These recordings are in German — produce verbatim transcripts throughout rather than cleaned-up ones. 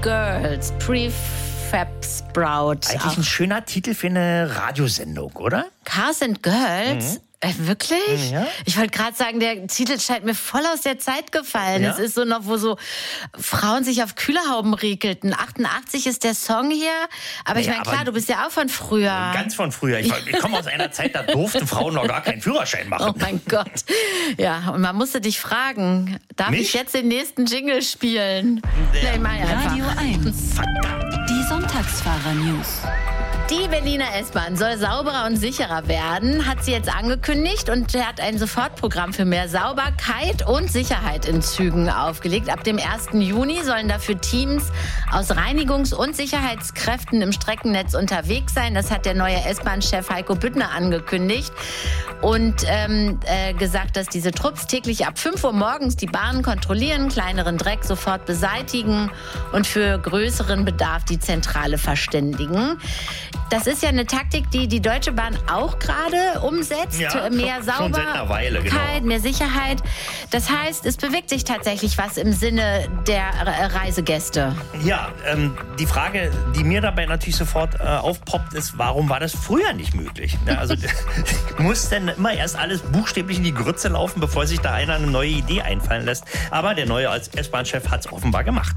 Girls, Prefab Sprout. Eigentlich ein schöner Titel für eine Radiosendung, oder? Cars and Girls? Mhm. Äh, wirklich? Ja. Ich wollte gerade sagen, der Titel scheint mir voll aus der Zeit gefallen. Es Ja. ist so noch, wo so Frauen sich auf Kühlerhauben rekelten. achtundachtzig ist der Song hier. Aber ich Naja, meine, klar, aber du bist ja auch von früher. Ganz von früher. Ich, ich komme aus einer Zeit, da durften Frauen noch gar keinen Führerschein machen. Oh mein Gott. Ja, und man musste dich fragen, darf Mich? ich jetzt den nächsten Jingle spielen? Ja. Nee, mach ich einfach. Radio eins. Die Sonntagsfahrer-News. Die Berliner S-Bahn soll sauberer und sicherer werden, hat sie jetzt angekündigt und hat ein Sofortprogramm für mehr Sauberkeit und Sicherheit in Zügen aufgelegt. Ab dem ersten Juni sollen dafür Teams aus Reinigungs- und Sicherheitskräften im Streckennetz unterwegs sein. Das hat der neue S-Bahn-Chef Heiko Büttner angekündigt und ähm, äh, gesagt, dass diese Trupps täglich ab fünf Uhr morgens die Bahnen kontrollieren, kleineren Dreck sofort beseitigen und für größeren Bedarf die Zentrale verständigen. Das ist ja eine Taktik, die die Deutsche Bahn auch gerade umsetzt. Ja, mehr schon- schon seit einer Weile, Sauberkeit, genau. mehr Sicherheit. Das heißt, es bewegt sich tatsächlich was im Sinne der Re- Reisegäste. Ja, ähm, die Frage, die mir dabei natürlich sofort äh, aufpoppt, ist, warum war das früher nicht möglich? Ja, also muss denn immer erst alles buchstäblich in die Grütze laufen, bevor sich da einer eine neue Idee einfallen lässt? Aber der neue als S-Bahn-Chef hat es offenbar gemacht.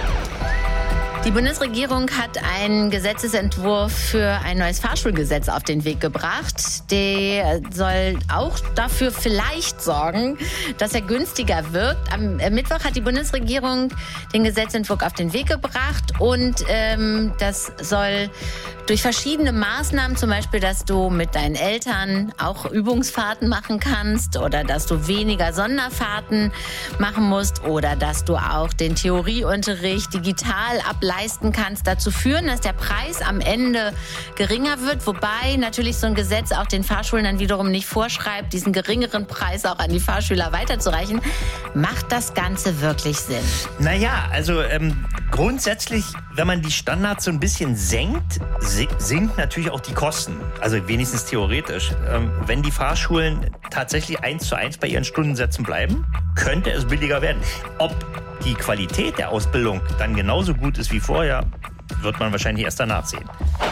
Die Bundesregierung hat einen Gesetzesentwurf für ein neues Fahrschulgesetz auf den Weg gebracht. Der soll auch dafür vielleicht sorgen, dass er günstiger wirkt. Am Mittwoch hat die Bundesregierung den Gesetzentwurf auf den Weg gebracht und ähm, das soll durch verschiedene Maßnahmen, zum Beispiel, dass du mit deinen Eltern auch Übungsfahrten machen kannst oder dass du weniger Sonderfahrten machen musst oder dass du auch den Theorieunterricht digital ableisten kannst, dazu führen, dass der Preis am Ende geringer wird, wobei natürlich so ein Gesetz auch den Fahrschulen dann wiederum nicht vorschreibt, diesen geringeren Preis auch an die Fahrschüler weiterzureichen. Macht das Ganze wirklich Sinn? Naja, also ähm, grundsätzlich, wenn man die Standards so ein bisschen senkt, sinkt natürlich auch die Kosten. Also wenigstens theoretisch. Ähm, wenn die Fahrschulen tatsächlich eins zu eins bei ihren Stundensätzen bleiben, könnte es billiger werden. Ob die Qualität der Ausbildung dann genauso gut ist wie vorher, wird man wahrscheinlich erst danach sehen.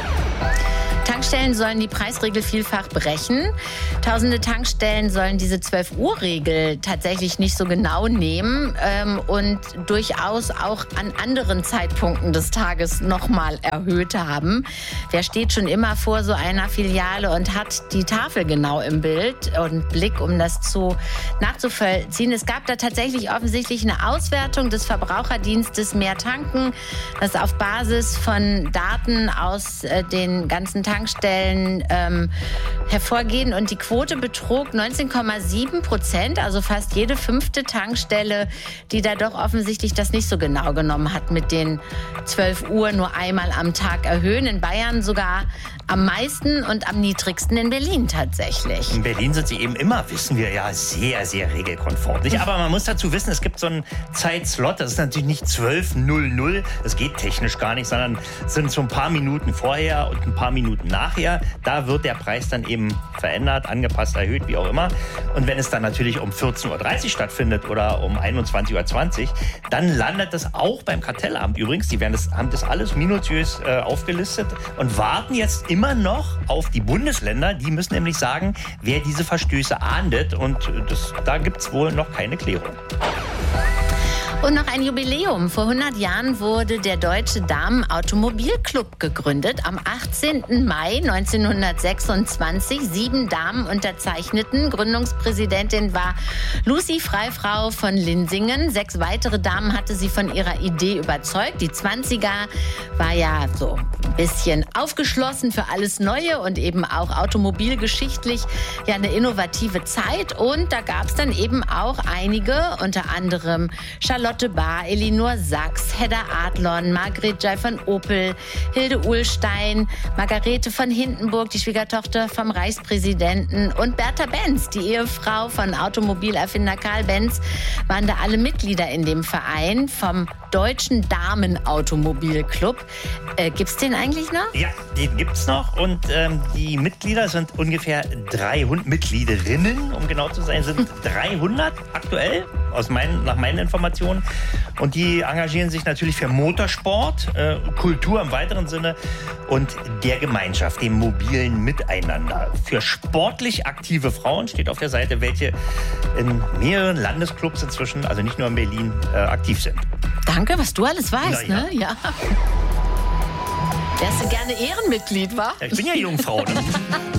Tankstellen sollen die Preisregel vielfach brechen. Tausende Tankstellen sollen diese zwölf Uhr Regel tatsächlich nicht so genau nehmen ähm, und durchaus auch an anderen Zeitpunkten des Tages nochmal erhöht haben. Wer steht schon immer vor so einer Filiale und hat die Tafel genau im Bild und Blick, um das zu nachzuvollziehen? Es gab da tatsächlich offensichtlich eine Auswertung des Verbraucherdienstes Mehr Tanken, das auf Basis von Daten aus äh, den ganzen Tankstellen ähm, hervorgehen. Und die Quote betrug neunzehn Komma sieben Prozent, also fast jede fünfte Tankstelle, die da doch offensichtlich das nicht so genau genommen hat mit den zwölf Uhr nur einmal am Tag erhöhen. In Bayern sogar am meisten und am niedrigsten in Berlin tatsächlich. In Berlin sind sie eben immer, wissen wir ja, sehr, sehr regelkonform. Nicht? Aber man muss dazu wissen, es gibt so einen Zeitslot, das ist natürlich nicht zwölf Uhr, das geht technisch gar nicht, sondern es sind so ein paar Minuten vorher und ein paar Minuten nachher. Da wird der Preis dann eben verändert, angepasst, erhöht, wie auch immer. Und wenn es dann natürlich um vierzehn Uhr dreißig stattfindet oder um einundzwanzig Uhr zwanzig, dann landet das auch beim Kartellamt. Übrigens, die werden das, haben das alles minutiös äh, aufgelistet und warten jetzt immer noch auf die Bundesländer. Die müssen nämlich sagen, wer diese Verstöße ahndet. Und das, da gibt es wohl noch keine Klärung. Und noch ein Jubiläum. Vor hundert Jahren wurde der Deutsche Damen-Automobilclub gegründet. Am achtzehnten Mai neunzehnhundertsechsundzwanzig. Sieben Damen unterzeichneten. Gründungspräsidentin war Lucy Freifrau von Linsingen. Sechs weitere Damen hatte sie von ihrer Idee überzeugt. Die zwanziger war ja so ein bisschen aufgeschlossen für alles Neue und eben auch automobilgeschichtlich ja eine innovative Zeit. Und da gab es dann eben auch einige, unter anderem Charlotte Bahr, Elinor Sachs, Hedda Adlon, Margret Jai von Opel, Hilde Uhlstein, Margarete von Hindenburg, die Schwiegertochter vom Reichspräsidenten, und Bertha Benz, die Ehefrau von Automobilerfinder Karl Benz, waren da alle Mitglieder in dem Verein. Vom Deutschen Damenautomobilclub. Äh, gibt's den eigentlich noch? Ja, den gibt's noch und ähm, die Mitglieder sind ungefähr dreihundert, Mitgliederinnen, um genau zu sein, sind dreihundert aktuell, aus meinen, nach meinen Informationen. Und die engagieren sich natürlich für Motorsport, äh, Kultur im weiteren Sinne und der Gemeinschaft, dem mobilen Miteinander. Für sportlich aktive Frauen steht auf der Seite, welche in mehreren Landesclubs inzwischen, also nicht nur in Berlin, äh, aktiv sind. Danke, was du alles weißt, Na ja. ne? Ja. Wärst du gerne Ehrenmitglied, wa? Ja, ich bin ja Jungfrau. Ne?